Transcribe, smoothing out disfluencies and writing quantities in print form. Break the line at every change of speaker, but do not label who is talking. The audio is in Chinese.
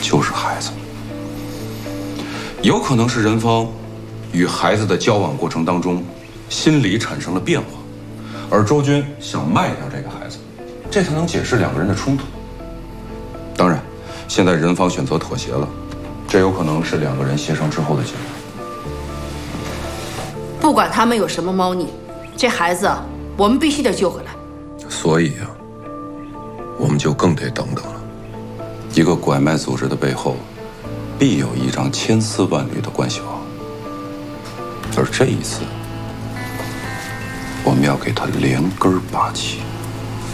就是孩子。有可能是任芳与孩子的交往过程当中，心理产生了变化，而周军想卖掉这个孩子，这才能解释两个人的冲突。当然，现在任芳选择妥协了，这有可能是两个人协商之后的结果。
不管他们有什么猫腻，这孩子我们必须得救回来。
所以啊，我们就更得等等了。一个拐卖组织的背后，必有一张千丝万缕的关系网。而这一次，我们要给他连根拔起。